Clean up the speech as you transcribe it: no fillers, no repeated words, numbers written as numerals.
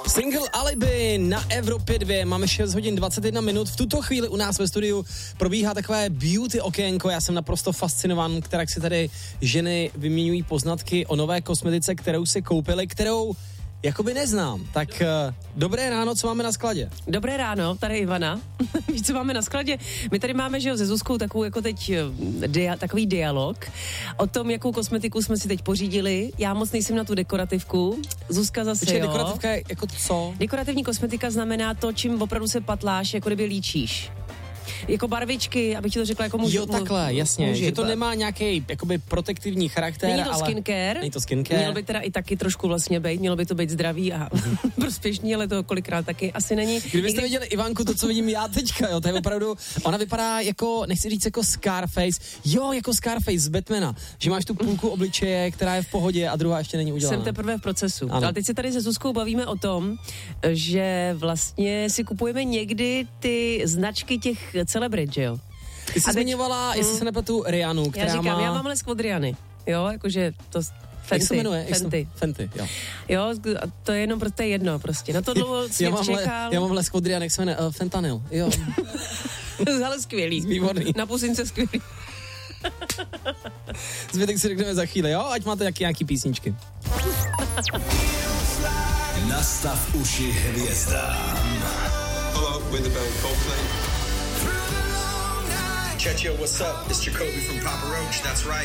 Single Alibi na Evropě 2, máme 6 hodin 21 minut. V tuto chvíli u nás ve studiu probíhá takové beauty okénko. Já jsem naprosto fascinován, jak si tady ženy vyměňují poznatky o nové kosmetice, kterou si koupily, kterou jakoby neznám. Tak dobré ráno, co máme na skladě? Dobré ráno, tady Ivana. Víš, co máme na skladě? My tady máme, že jo, se Zuzkou takovou jako teď takový dialog o tom, jakou kosmetiku jsme si teď pořídili. Já moc nejsem na tu dekorativku. Zuzka zase, Počkej, jo. dekorativka je jako co? Dekorativní kosmetika znamená to, čím opravdu se patláš, jako kdyby líčíš. Jako barvičky, abych ti to řekla, jako můžu. Jo, takhle, jasně, že to nemá nějaký jakoby protektivní charakter, Není to ale skincare. Není to skincare. Mělo by teda i taky trošku vlastně být, mělo by to být zdravý a prospěšný, ale to kolikrát taky asi není. Kdybyste viděli Ivanku, to, co vidím já teďka, jo, to je opravdu, ona vypadá jako, nechci říct jako Scarface, jo, jako Scarface z Batmana, že máš tu půlku obličeje, která je v pohodě a druhá ještě není udělaná. Jsem teprve v procesu. Ano. Ale teď se tady se Zuzkou bavíme o tom, že vlastně si kupujeme někdy ty značky těch celebrit, že jo? Ty jsi zmiňovala, jestli se nepletu, Rihannu, která já říkám, má... já mám lesk od Rihanny, jo, jakože to... Fenty. Jak se jmenuje? Fenty. Jo. Jo, a to je jenom to je jedno prostě. Na to dlouho svět čekal. Já mám lesk od Rihanny, jak se jmenuje fentanyl, jo. Ale skvělý. Výborný. Na pusince skvělý. Zbytek si řekneme za chvíli, jo? Ať máte nějaký písničky. Nastav uši hvězdám. Hello, we're the band Coldplay. Check, yo, what's up? It's Jacoby from Papa Roach, that's right.